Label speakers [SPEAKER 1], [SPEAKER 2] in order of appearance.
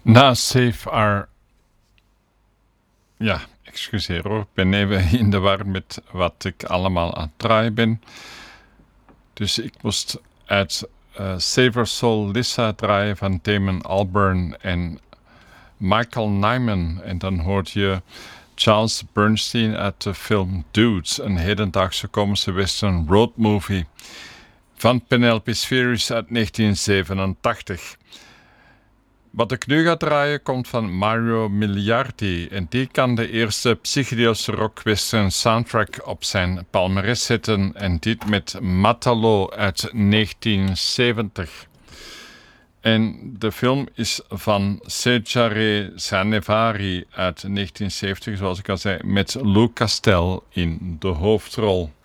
[SPEAKER 1] Na Save Our... Ja, excuseer hoor. Ik ben even in de war met wat ik allemaal aan het draaien ben. Dus ik moest uit Save Our Soul Lissa draaien van Damon Albarn en Michael Nyman. En dan hoort je Charles Bernstein uit de film Dudes, een hedendaagse komische western roadmovie van Penelope Spheeris uit 1987. Wat ik nu ga draaien komt van Mario Miliardi en die kan de eerste psychedelische rock-western soundtrack op zijn palmares zetten en dit met Matalo uit 1970. En de film is van Cesare Zanevari uit 1970, zoals ik al zei, met Lou Castel in de hoofdrol.